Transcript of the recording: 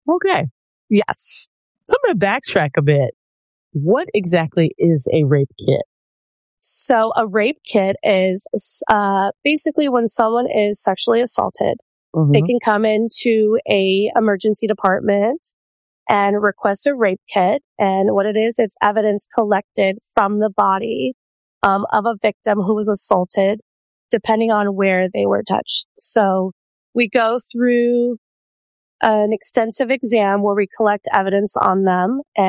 Okay. Yes. So I'm going to backtrack a bit. What exactly is a rape kit? So a rape kit is basically when someone is sexually assaulted, they can come into a emergency department and request a rape kit. And what it is, it's evidence collected from the body of a victim who was assaulted, depending on where they were touched. So we go through an extensive exam where we collect evidence on them.